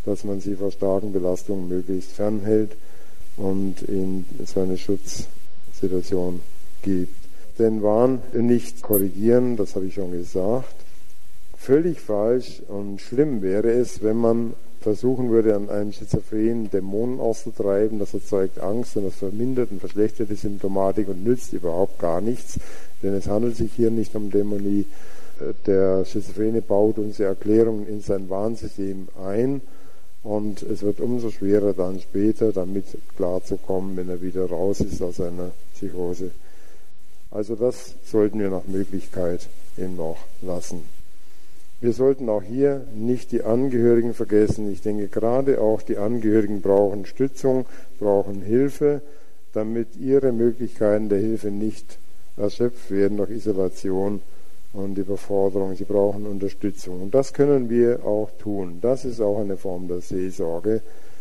dass man sie vor starken Belastungen möglichst fernhält und ihnen so eine Schutzsituation gibt. Den Wahn nicht korrigieren, das habe ich schon gesagt. Völlig falsch und schlimm wäre es, wenn man versuchen würde, an einem Schizophrenen Dämonen auszutreiben. Das erzeugt Angst und das vermindert und verschlechtert die Symptomatik und nützt überhaupt gar nichts, denn es handelt sich hier nicht um Dämonie. Der Schizophrene baut unsere Erklärungen in sein Warnsystem ein und es wird umso schwerer dann später damit klarzukommen, wenn er wieder raus ist aus einer Psychose. Also das sollten wir nach Möglichkeit eben noch lassen. Wir sollten auch hier nicht die Angehörigen vergessen. Ich denke, gerade auch die Angehörigen brauchen Stützung, brauchen Hilfe, damit ihre Möglichkeiten der Hilfe nicht erschöpft werden durch Isolation und Überforderung. Sie brauchen Unterstützung. Und das können wir auch tun. Das ist auch eine Form der Seelsorge.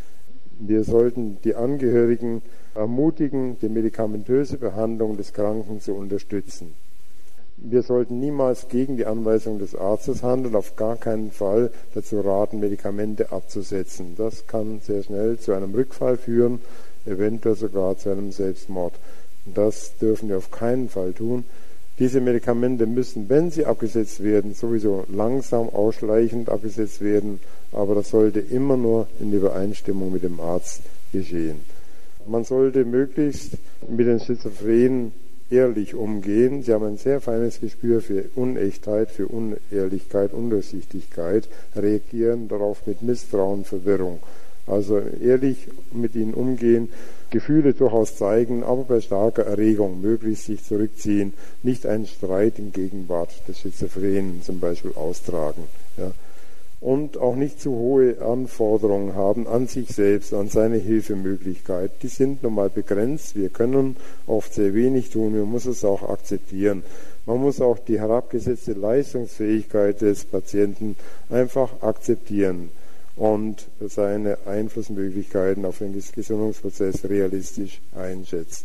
Wir sollten die Angehörigen ermutigen, die medikamentöse Behandlung des Kranken zu unterstützen. Wir sollten niemals gegen die Anweisung des Arztes handeln, auf gar keinen Fall dazu raten, Medikamente abzusetzen. Das kann sehr schnell zu einem Rückfall führen, eventuell sogar zu einem Selbstmord. Und das dürfen wir auf keinen Fall tun. Diese Medikamente müssen, wenn sie abgesetzt werden, sowieso langsam, ausschleichend abgesetzt werden, aber das sollte immer nur in Übereinstimmung mit dem Arzt geschehen. Man sollte möglichst mit den Schizophrenen ehrlich umgehen. Sie haben ein sehr feines Gespür für Unechtheit, für Unehrlichkeit, Undurchsichtigkeit, reagieren darauf mit Misstrauen, Verwirrung. Also ehrlich mit ihnen umgehen, Gefühle durchaus zeigen, aber bei starker Erregung möglichst sich zurückziehen, nicht einen Streit in Gegenwart des Schizophrenen zum Beispiel austragen. Ja. Und auch nicht zu hohe Anforderungen haben an sich selbst, an seine Hilfemöglichkeit. Die sind nun mal begrenzt. Wir können oft sehr wenig tun. Man muss es auch akzeptieren. Man muss auch die herabgesetzte Leistungsfähigkeit des Patienten einfach akzeptieren und seine Einflussmöglichkeiten auf den Gesundungsprozess realistisch einschätzen.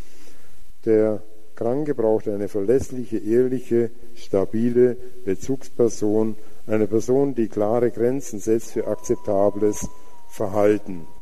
Der Kranke braucht eine verlässliche, ehrliche, stabile Bezugsperson, eine Person, die klare Grenzen setzt für akzeptables Verhalten.